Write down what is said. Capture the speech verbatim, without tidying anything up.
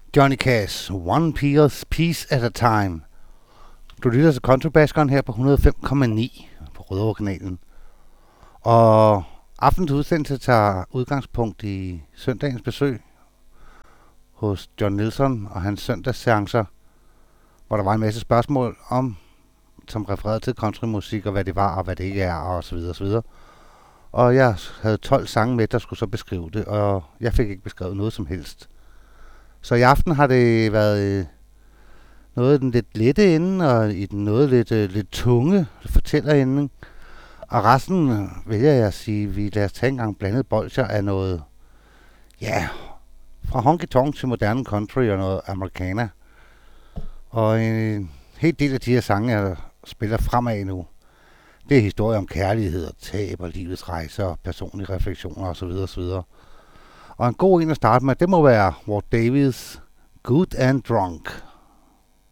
Johnny Cash, One Piece, piece at a Time. Du lytter til Countrybaskeren her på hundrede og fem komma ni på Rødovre-kanalen. Og aftenens udsendelse tager udgangspunkt i søndagens besøg hos John Nilsson og hans søndagsseancer, hvor der var en masse spørgsmål om, som refererede til countrymusik og hvad det var og hvad det ikke er og så videre og så videre. Og jeg havde tolv sange med, der skulle så beskrive det, og jeg fik ikke beskrevet noget som helst. Så i aften har det været noget af den lidt lette ende, og i den noget lidt, uh, lidt tunge fortællerende. Og resten vil jeg at sige, vi lader os tage en gang blandet bolcher af noget, ja, fra honky-tonk til moderne country og noget americana. Og en helt del af de her sange, jeg spiller fremad nu, det er historier om kærlighed og tab og livets rejser og personlige refleksioner osv. osv. Og en god en at starte med, det må være Walt Davis, Good and Drunk.